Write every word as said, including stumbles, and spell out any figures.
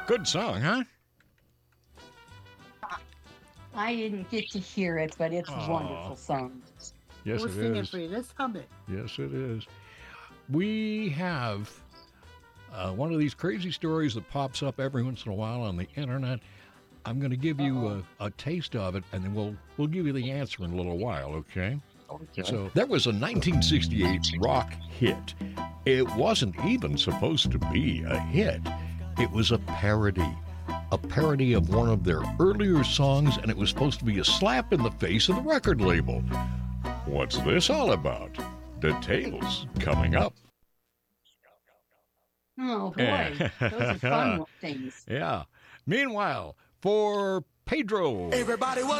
Good song, huh? I didn't get to hear it, but it's a Aw. wonderful song. Yes, We'll it sing it is. for you. Let's hum it. Yes, it is. We have uh, one of these crazy stories that pops up every once in a while on the internet. I'm going to give you a, a taste of it, and then we'll we'll give you the answer in a little while, okay? Okay. So there was a nineteen sixty-eight rock hit. It wasn't even supposed to be a hit. It was a parody. A parody of one of their earlier songs, and it was supposed to be a slap in the face of the record label. What's this all about? Details coming up. Oh, boy. Those are fun things. Yeah. Meanwhile, for Pedro. Everybody was